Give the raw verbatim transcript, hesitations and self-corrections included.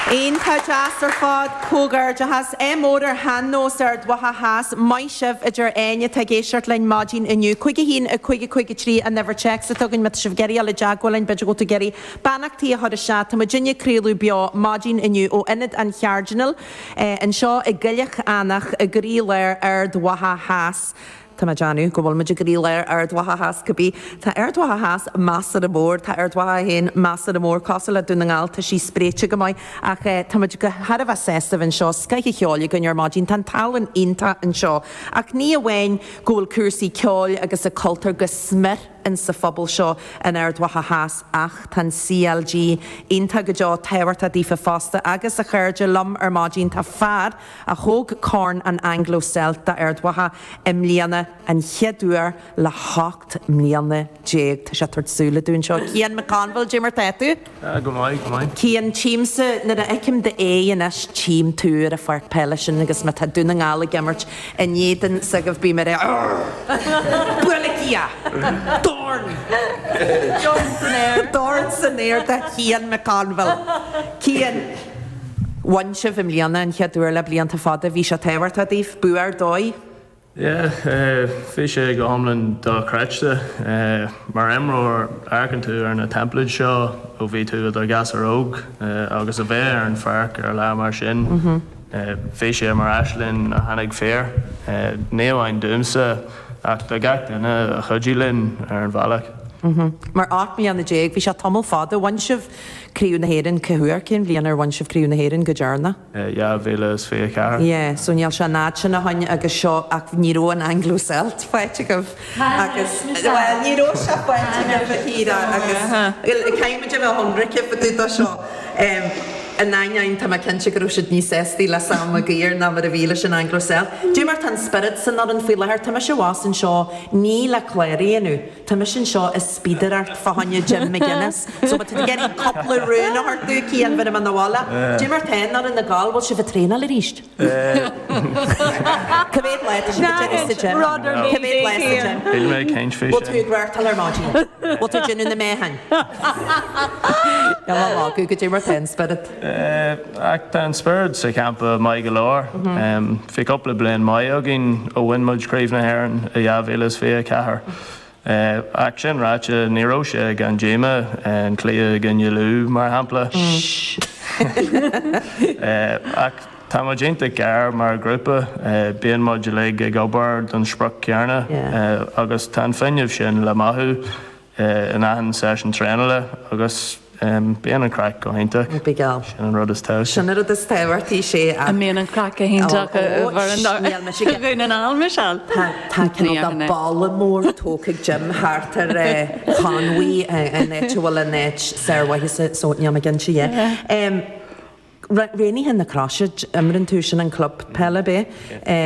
Ein tá jazz ar fad cógar jahas émór hannos ar dwaha has mai sif idir aine tá géisiart lein mágin inniu chuige hín a chuige chuige trí a never check sa tugin mit sif geri ala jagwalain beidir go to geri banachtaí a hod a sha tá Virginia Creelú bio mágin inniu ó inid an chearginal an seo i gillich anach a grí leir ar dwaha has. Tá Janu go bhfuil muidir go leir ar dwaha has cabbí. Tá ar dwaha has massa de mór, tá ar dwaha hain massa de mór cosal le dúna ngáil tá sí spréite go mai ach tá muidir go har a sesta an seo scaiche cheáil gon ar mágin tan talan inta an seo. Ach ní a bhain go bhfuil cuasaí ceáil agus a cultar go smir in sa phobal seo an ar dwaha has ach tan C L G inta go jo teirta dífa fásta agus a chuirde lom ar mágin tá fad a thóg corn an Anglo-Celta ar dwaha im líana an cheadúar le hacht mlíana déag tá sé tuairsúla dún seo. Cian McConville Jimmer Tetu? Go mai, go mai. Cian tíimsa na a icim de é an is tím túr a fart pelisin agus me tá dúna ngála gimmert in éan sa goh bí mar é Buala cia! Dorn! Dorn san éir de Cian McConville. Cian Wansha bhí mlíana an cheadúar le blianta fada bhí sé tehairta díh buar dói. Yeah, fi sé go hamlin do crechte mar emro arcan tú ar na templid seo ó bhí tú ar gas ar óg agus a bheith ar an farc ar le mar sin. Fi sé mar aislinn a hanig fér. Néomhain dúmsa ach do gach duna a chudílinn ar an bhealach. Mar át mí an na déag bhí sé tamil fada bhain sibh críú na héireann cehuair cin bhíon ar bhain sibh críú na héireann go dearna. Ja, bhéle is fé ceair. Ié, so níall se náid sin na haine agus seo ach níró an Anglo-Celt fáite go agus well níró se fáite go híra agus caiimiide bheith honraice fa dúta seo. Yn nain ein tam a cynsi grwysyd ni sesti la sam a gyr na mar a filis yn Anglo-Celt. Dwi'n mar tan spirit sy'n ar yn ffil her, tam a sio was yn sio ni la cleri enw. Tam a sy'n sio y speeder art fahanya Jim McGuinness. So ma ti'n gen i couple of rhywun o hart dwi ci yn fynd yma na wala. Dwi'n mar ten ar yn y gal, wel si fy tren al i risht. Cyfeid leid ys y Jim. Cyfeid leid ys y Jim. Dwi'n meg cainch fish. Wel dwi'n gwrt tal ar maji. Wel dwi'n gyn yn y mehan. Ja, la la, gw gyd mar ten spirit. Ac dan spurd sa campa mai galore. Fi couple of blaen mai agin o winmudge crave na heron a yav ilas fi a cahar. Ac sin racha niro se gan jema and clea gan yalu mar hampla. Ac Tá gente gar mar grúpa bíon moduleg ag obair don sprach cearna agus tan finneh sin le maithú in ahan session trénile agus bíon an crack go hainte. Bigal. Sin an rud is tau. Sin an rud is tau artí sé. A bíon an crack a hainte bhar an gún an al Michelle. Tá cyn o bala mór tócaig Jim hart ar chanwi an etual an et serwa hys sotni am a gyn si e. Réni hyn na crashed ymryn tŵsyn yn clwb Pela be.